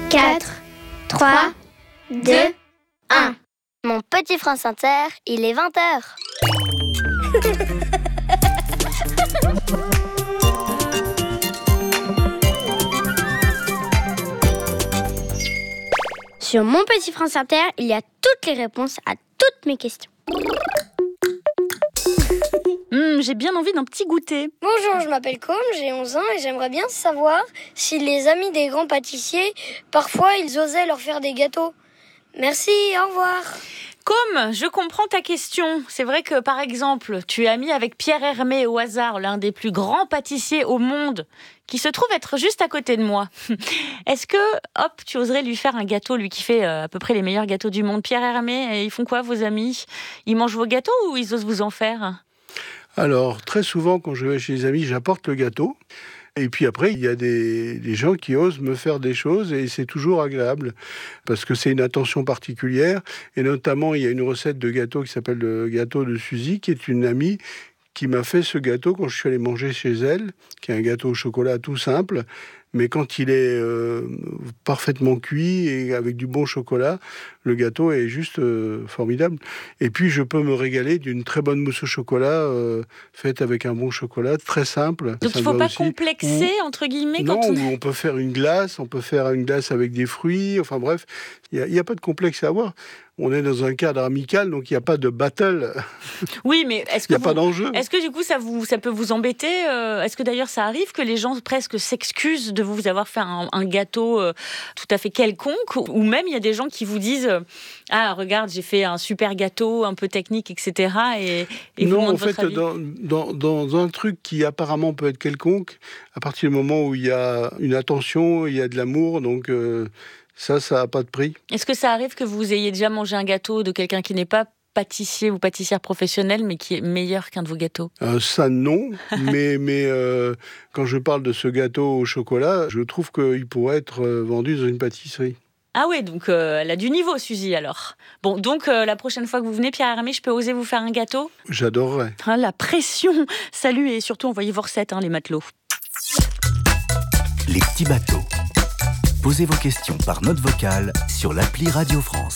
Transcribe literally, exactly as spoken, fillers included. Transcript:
quatre, trois, deux, un. Mon petit France Inter, il est vingt heures. Sur Mon Petit France Inter, il y a toutes les réponses à toutes mes questions. Mmh, j'ai bien envie d'un petit goûter. Bonjour, je m'appelle Com, j'ai onze ans et j'aimerais bien savoir si les amis des grands pâtissiers, parfois ils osaient leur faire des gâteaux. Merci, au revoir. Com, je comprends ta question. C'est vrai que, par exemple, tu es ami avec Pierre Hermé au hasard, l'un des plus grands pâtissiers au monde, qui se trouve être juste à côté de moi. Est-ce que, hop, tu oserais lui faire un gâteau, lui qui fait euh, à peu près les meilleurs gâteaux du monde? Pierre Hermé, ils font quoi, vos amis? Ils mangent vos gâteaux ou ils osent vous en faire? Alors, très souvent, quand je vais chez les amis, j'apporte le gâteau. Et puis après, il y a des, des gens qui osent me faire des choses et c'est toujours agréable parce que c'est une attention particulière. Et notamment, il y a une recette de gâteau qui s'appelle le gâteau de Suzy, qui est une amie qui m'a fait ce gâteau quand je suis allé manger chez elle, qui est un gâteau au chocolat tout simple. Mais quand il est euh, parfaitement cuit et avec du bon chocolat, le gâteau est juste euh, formidable. Et puis, je peux me régaler d'une très bonne mousse au chocolat euh, faite avec un bon chocolat, très simple. Donc, Ça il ne faut pas aussi... complexer, ou... entre guillemets Non, quand on... on peut faire une glace, on peut faire une glace avec des fruits. Enfin bref, il n'y a, a pas de complexe à avoir. On est dans un cadre amical, donc il n'y a pas de battle. Oui, mais est-ce que il n'y a vous... pas d'enjeu. Est-ce que du coup, ça, vous, ça peut vous embêter euh, Est-ce que d'ailleurs, ça arrive que les gens presque s'excusent de vous avoir fait un, un gâteau euh, tout à fait quelconque? Ou même, il y a des gens qui vous disent euh, « Ah, regarde, j'ai fait un super gâteau, un peu technique, et cetera » et, et vous Non, demandent en fait, votre avis. Dans, dans, dans un truc qui apparemment peut être quelconque, à partir du moment où il y a une attention, il y a de l'amour, donc... Euh, Ça, ça n'a pas de prix. Est-ce que ça arrive que vous ayez déjà mangé un gâteau de quelqu'un qui n'est pas pâtissier ou pâtissière professionnelle, mais qui est meilleur qu'un de vos gâteaux? euh, Ça, non. mais mais euh, quand je parle de ce gâteau au chocolat, je trouve qu'il pourrait être vendu dans une pâtisserie. Ah oui, donc euh, elle a du niveau, Suzy, alors. Bon, donc euh, la prochaine fois que vous venez, Pierre Hermé, je peux oser vous faire un gâteau? J'adorerais. Hein, la pression. Salut et surtout envoyez vos recettes, hein, les matelots. Les petits bateaux. Posez vos questions par note vocale sur l'appli Radio France.